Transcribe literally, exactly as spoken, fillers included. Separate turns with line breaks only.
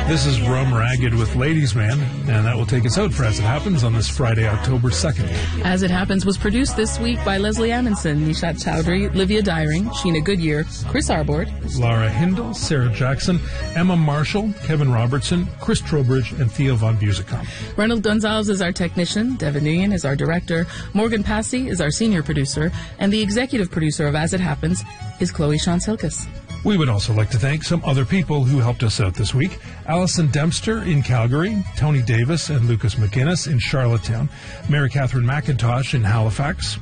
This is Rum Ragged with Ladies Man, and that will take us out for As It Happens on this Friday, October second.
As It Happens was produced this week by Leslie Amundsen, Nishat Chowdhury, Livia Dyring, Sheena Goodyear, Chris Arbord,
Laura Hindle, Sarah Jackson, Emma Marshall, Kevin Robertson, Chris Trowbridge, and Theo Von Busekam.
Ronald Gonzalez is our technician, Devin Nguyen is our director, Morgan Passy is our senior producer, and the executive producer of As It Happens is Chloe Sean-Silkis.
We would also like to thank some other people who helped us out this week. Alison Dempster in Calgary, Tony Davis and Lucas McGuinness in Charlottetown, Mary Catherine McIntosh in Halifax,